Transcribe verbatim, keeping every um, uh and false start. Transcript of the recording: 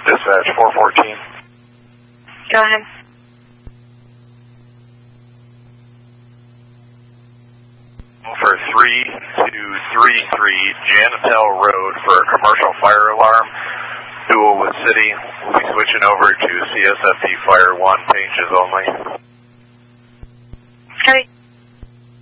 Dispatch four fourteen. Go ahead. For three two three three Janitel Road for a commercial fire alarm. Dual with City. We'll be switching over to C S F D Fire one, pages only. Copy.